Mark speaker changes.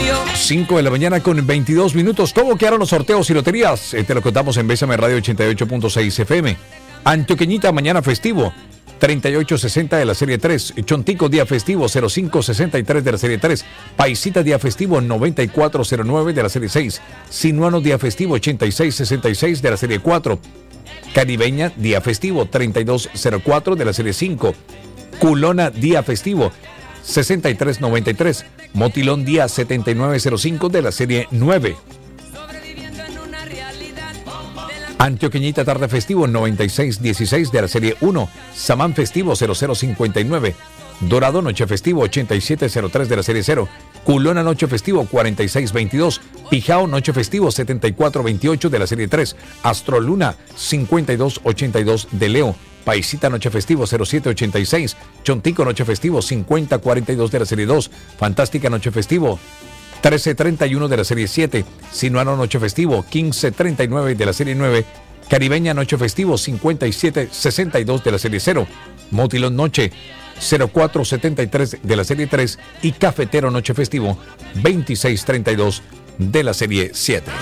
Speaker 1: 5 de la mañana con 22 minutos. ¿Cómo quedaron los sorteos y loterías? Te lo contamos en Bésame Radio 88.6 FM. Antioqueñita, mañana festivo, 3860 de la serie 3. Chontico, día festivo, 0563 de la serie 3. Paisita, día festivo, 9409 de la serie 6. Sinuano, día festivo, 8666 de la serie 4. Caribeña, día festivo, 3204 de la serie 5. Culona, día festivo, 6393. Motilón, día 7905 de la serie 9. Antioqueñita, tarde festivo, 9616 de la serie 1. Samán festivo, 0059. Dorado, noche festivo, 8703 de la serie 0. Culona, noche festivo, 4622. Pijao, noche festivo, 7428 de la serie 3. Astroluna, 5282 de Leo. Paisita, noche festivo, 0786. Chontico, noche festivo, 5042 de la serie 2. Fantástica, noche festivo, 1331 de la serie 7. Sinuano, noche festivo, 1539 de la serie 9. Caribeña, noche festivo, 5762 de la serie 0. Motilón, noche 0473 de la serie 3. Y Cafetero, noche festivo, 2632 de la serie 7.